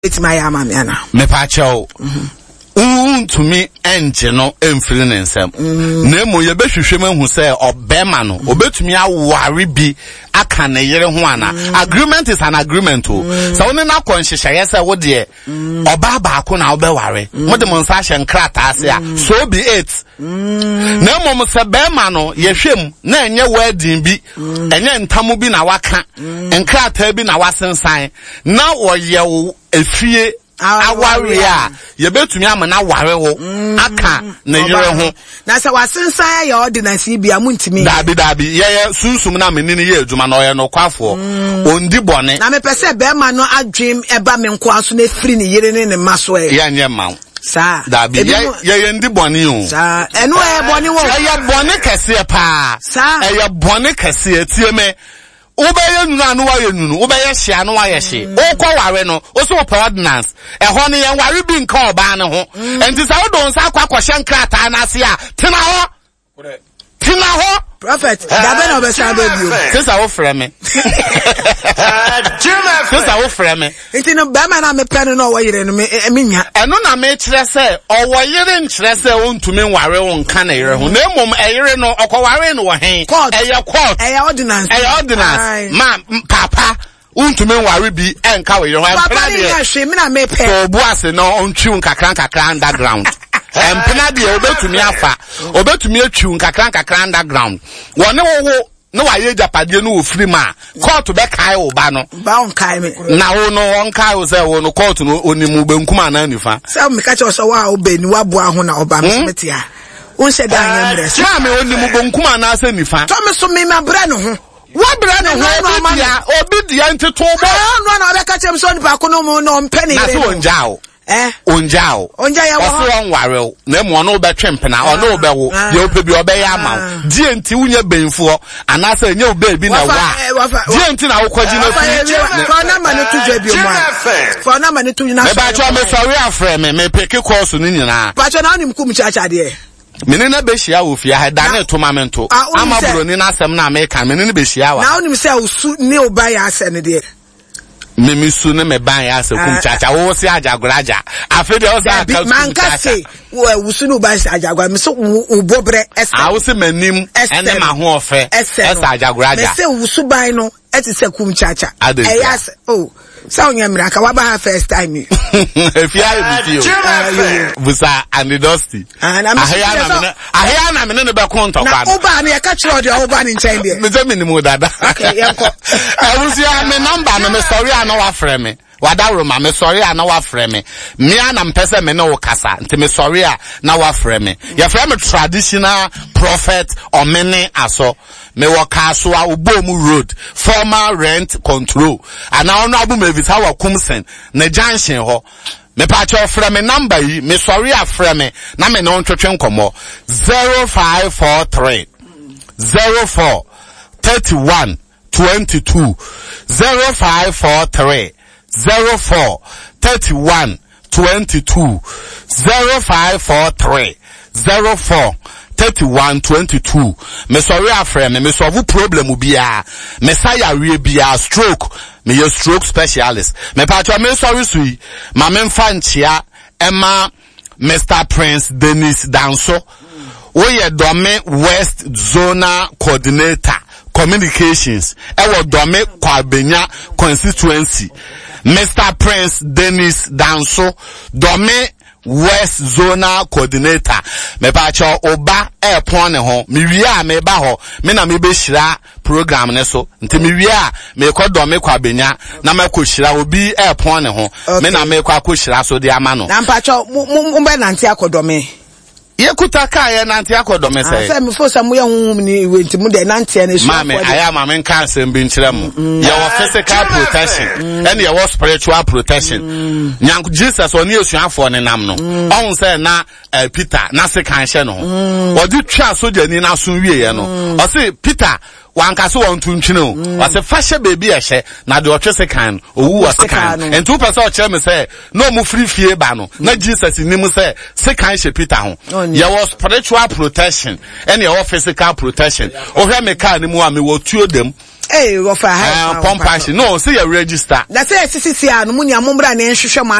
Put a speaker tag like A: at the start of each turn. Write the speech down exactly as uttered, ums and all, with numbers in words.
A: It's my ama me ana.
B: Me pa cho. Un to me engine no emfili nsem. Na emu ye behwehwe mahu say obema no obetumi aware bi aka ne yere ho ana. Agreement is an agreement o. So one na konhyehyeye say wo de oba ba ko na obeware. Mo de mo nsa hye nkrata ase a so be it. Na emu se bema no ye hwem na enye wedding bi enye ntamu bi na waka nkrata bi na wasensan na wo ye wo efie aware a ye betumi amana ware wo aka na yere ho
A: na se wasensan ya ordinance bi amuntimi
B: dabi dabi ye ye sunsum na menini ye adwuma na oye no kwafo ondi bone
A: na me pese be ma no adwem eba me nko aso na free ne yere ne ne maso e
B: ya nye ma
A: sa
B: dabi ye ye ndi bone o
A: sa eno e bone wo
B: ye bone kese pa
A: sa
B: e ye bone kese tie me Ubeye nunu anu wa ye nunu ubeye hye anu wa ye hye okọ ware no oso ordinance e ho ne ye ware bi nka oba ne ho enti sa wo don sa akwa kwahye nkrata na ase a tena ho tena ho
A: prophet dabe na obesa be bio
B: sesa wo frɛ me sesa wo frɛ me
A: enti no ba ma na me pɛ no no wo yire no me nya
B: eno na me kyerɛ sɛ owo yire nkyerɛ sɛ wontumi ware wo nka na yire ho na emom eyire no okɔ ware no wo hen eye court
A: eye ordinance
B: eye ordinance ma papa untumi ware bi enka wo yire ho
A: papa ni ya hwe me na me pɛ
B: so bu ase no ontwi nkakran kakran underground empena de obetumi afa obetumi atwi nkakran kakran underground wone wo no wa ye japade no wo free ma court be kai wo ba no
A: ba on kai me
B: na wo no on kai wo say wo no court no onimu benkuma na nifa
A: say me ka che so wa obeni wa bo aho na oba me smeti a won se dan yam rest
B: ma me onimu benkuma na ase nifa
A: to me so me ma bra no ho wa bra no ho
B: dia obi dia ntito bo
A: no na obe ka che me so nipa ko no mu no mpeni
B: na so onjao
A: eh
B: onjao
A: onja ya wo
B: so onware na mu ono be twempena ono be wo ye opebi obe ya ma die enti unye benfo anasa enye obe bi na wa die enti na wokwaji na fi
A: for na ma ne tuja bi o ma for na ma ne tuja na
B: me ba cho me sorry afre me me peke course ni nyina
A: pa cho na onim kum chacha de
B: mene na be hia wo fia ha da na to mamento amabro ni na asem na me ka mene ne be hia wa
A: na onim se usu ne oba ya ase ne de
B: me misu ne me ban ya se kum chacha wo se ajagoraja afede wo se aka
A: man ka se wo wusu no ba se ajagora me so ubobre ese
B: a wo se manim ene ma ho ofe ese ajagoraja
A: me se wusu ban no eti se kum chacha eya se oh sa onye mira ka wa ba first time
B: if you are with you busa and dusty ahia na me ahia na me ne be konto kwa
A: na oba na ye ka chiro de oba ni nchen de
B: me je minimum dada
A: okay yanko
B: e wusi a me number na me sorry ana wa frɛ me wada roma me sorry ana wa frɛ me me ana mpese me ne wo kasa nti me sorry a na wa frɛ me ye frɛ me traditional prophet or mene aso me waka so a Obomu road former rent control ana ono abu me visa wa kumsen na junction ho me pa cho frɛ me number yi me sorry a frɛ me na me no ntwetwe nkomo zero five four three zero four thirty-one twenty-two zero five four three zero four thirty-one twenty-two zero five four three zero four thirty-one twenty-two me sorry afre me me solve problem bia me say awie bia stroke me your stroke specialist me patcho me sorry sui ma me mfa nchia ema Mister Prince Dennis Danso wo ye Dome West Zonal Coordinator Communications ewo Dome Kwabenya constituency Mister Prince Dennis Danso Dome West Zonal Coordinator me pa cho oba airport ne ho me wi a me ba ho me na me be hira program ne so nti me wi a me ko do me kwa benya na me ko hira obi airport ne ho me na me kwa ko hira so de ama no
A: na pa cho mo be nanti akodo me
B: ye kuta ka ye nanti akodo me say
A: say me fo sam ye hu ni we nti mo de nanti na su
B: ma me aya ma me kan sem bi nkyere mo ye wo physical protection and ye wo spiritual protection nyanko Jesus oni esuafo ne nam no on say na Peter na se kan hye no o di twa soja ni na so wie ye no o say Peter wanka so won tuntwene o o say fa hye baby e hye na de o twese kan owu o se kan entu pese o kire me say no mu free fie ba no na Jesus ni mu say se kan hye Peter ho ye was spiritual protection and your physical protection o hwe me kan ni mu a me wo tuo dem
A: Eh, go for high.
B: Pompanshi. No, see you register.
A: That's it, C C C, no munya mumbra ne nhwehwe